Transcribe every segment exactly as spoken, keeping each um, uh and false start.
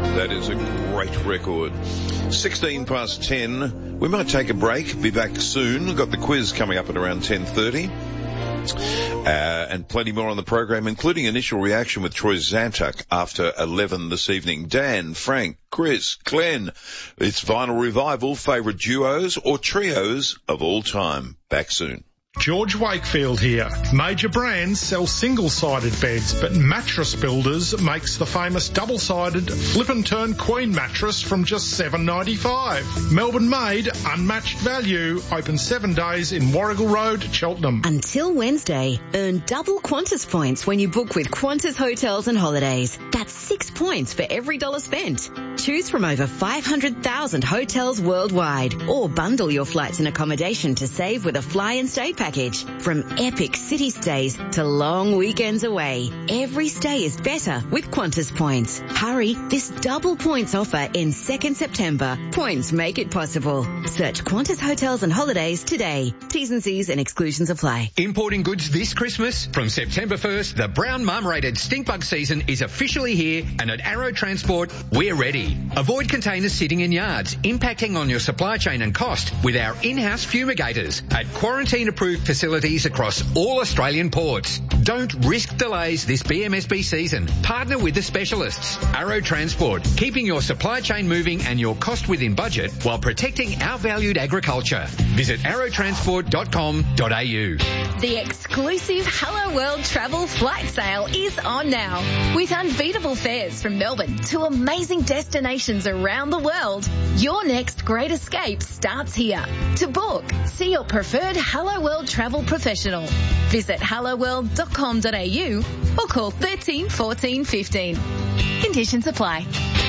That is a great record. sixteen past ten. We might take a break. Be back soon. We've got the quiz coming up at around ten thirty. Uh, and plenty more on the program, including initial reaction with Troy Zantuck after eleven this evening. Dan, Frank, Chris, Glenn. It's Vinyl Revival, favourite duos or trios of all time. Back soon. George Wakefield here. Major brands sell single-sided beds, but Mattress Builders makes the famous double-sided flip and turn queen mattress from just seven dollars ninety-five. Melbourne-made, unmatched value. Open seven days in Warrigal Road, Cheltenham. Until Wednesday, earn double Qantas points when you book with Qantas Hotels and Holidays. That's six points for every dollar spent. Choose from over five hundred thousand hotels worldwide, or bundle your flights and accommodation to save with a fly and stay package. From epic city stays to long weekends away, every stay is better with Qantas points. Hurry, this double points offer ends second September. Points make it possible. Search Qantas Hotels and Holidays today. T's and C's and exclusions apply. Importing goods this Christmas? From September first, the brown marmorated stink bug season is officially here, and at Arrow Transport, we're ready. Avoid containers sitting in yards, impacting on your supply chain and cost with our in-house fumigators at quarantine-approved facilities across all Australian ports. Don't risk delays this B M S B season. Partner with the specialists. Arrow Transport, keeping your supply chain moving and your cost within budget while protecting our valued agriculture. Visit arrow transport dot com dot a u. The exclusive Hello World travel flight sale is on now. With unbeatable fares from Melbourne to amazing destinations around the world, your next great escape starts here. To book, see your preferred Hello World travel professional. Visit hello world dot com dot a u or call thirteen fourteen fifteen. Conditions apply.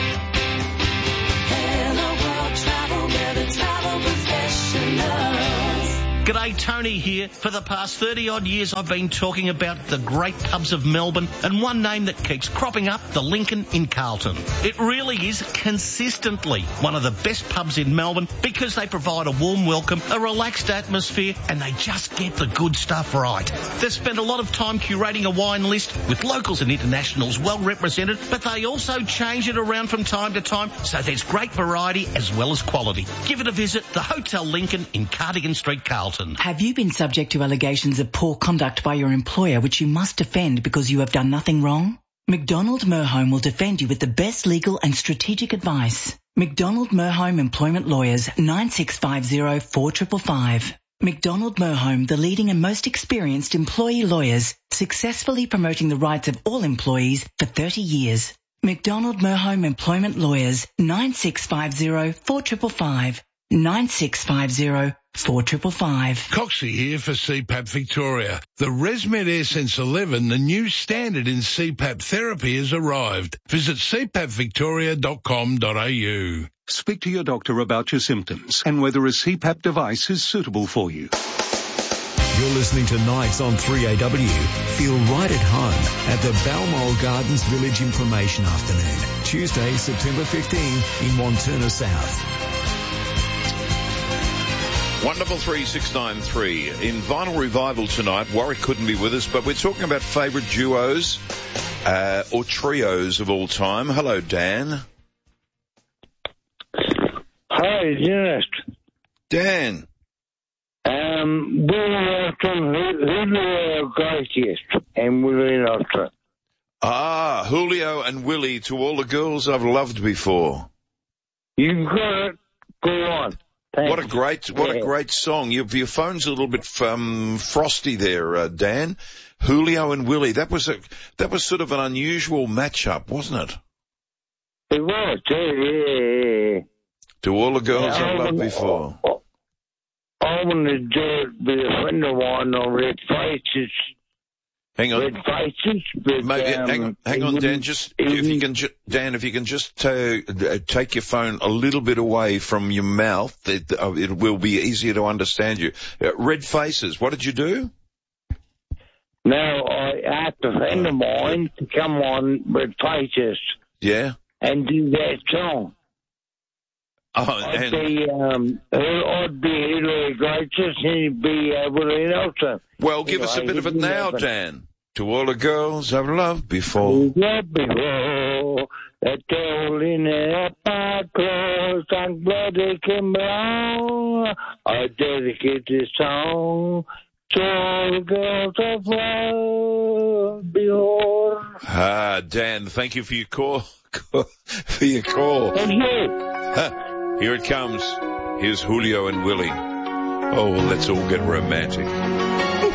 Hello World Travel, we're the travel professionals. G'day, Tony here. For the past thirty odd years I've been talking about the great pubs of Melbourne, and one name that keeps cropping up, the Lincoln in Carlton. It really is consistently one of the best pubs in Melbourne because they provide a warm welcome, a relaxed atmosphere, and they just get the good stuff right. They've spent a lot of time curating a wine list with locals and internationals well represented, but they also change it around from time to time, so there's great variety as well as quality. Give it a visit, the Hotel Lincoln in Cardigan Street, Carlton. Have you been subject to allegations of poor conduct by your employer which you must defend because you have done nothing wrong? McDonald Merholm will defend you with the best legal and strategic advice. McDonald Merholm Employment Lawyers, nine six five zero, four five five five. McDonald Merholm, the leading and most experienced employee lawyers, successfully promoting the rights of all employees for thirty years. McDonald Merholm Employment Lawyers, nine six five zero, four five five five. nine six five zero, four five five five. Coxie here for C PAP Victoria. The ResMed AirSense eleven, the new standard in C PAP therapy, has arrived. Visit c pap victoria dot com dot a u. Speak to your doctor about your symptoms and whether a C PAP device is suitable for you. You're listening to Nights on three A W. Feel right at home at the Balmoral Gardens Village Information Afternoon. Tuesday, September fifteenth in Wantirna South. one double three six nine three. In Vinyl Revival tonight, Warwick couldn't be with us, but we're talking about favourite duos uh, or trios of all time. Hello, Dan. Hi, Dennis. Dan. Um, Willie Nelson, Julio Iglesias, and Willie Nelson. Ah, Julio and Willie, to all the girls I've loved before. You got it. Go on. Thanks. What a great, what yeah. a great song. Your, your phone's a little bit um, frosty there, uh, Dan. Julio and Willie. That was a, that was sort of an unusual matchup, wasn't it? It was, yeah, yeah. To all the girls yeah, I've loved wanna, before. I want to do it with a friend of mine on Red Faces. Hang on. Red Faces. But, Maybe, um, hang on, hang on, Dan. Just if you can, ju- Dan, if you can just uh, take your phone a little bit away from your mouth, it, uh, it will be easier to understand you. Uh, Red Faces. What did you do? No, I asked a friend of mine to come on Red Faces. Yeah. And do that song. Oh, I'd and be, um, I'd be Julio Iglesias and he'd be uh, Willie Nelson. Well, give anyway, us a bit of it now, happen. Dan. To all the girls I've loved before. Loved before, that all in came along, I dedicate this song to all the girls of love before. Ah, Dan, thank you for your call. for your call. Thank you. Huh, here it comes. Here's Julio and Willie. Oh, well, let's all get romantic.